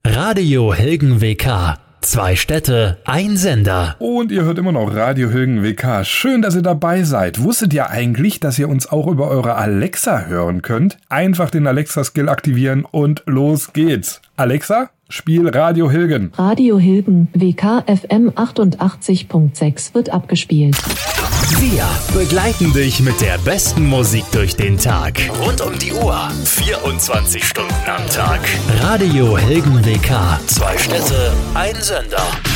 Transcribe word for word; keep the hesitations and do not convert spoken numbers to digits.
Radio Hilgen W K. Zwei Städte, ein Sender. Und ihr hört immer noch Radio Hilgen W K. Schön, dass ihr dabei seid. Wusstet ihr eigentlich, dass ihr uns auch über eure Alexa hören könnt? Einfach den Alexa-Skill aktivieren und los geht's. Alexa, spiel Radio Hilgen. Radio Hilgen W K F M achtundachtzig Komma sechs wird abgespielt. Wir begleiten dich mit der besten Musik durch den Tag. Rund um die Uhr. vierundzwanzig Stunden am Tag. Radio Hilgen W K. Zwei Städte, ein Sender.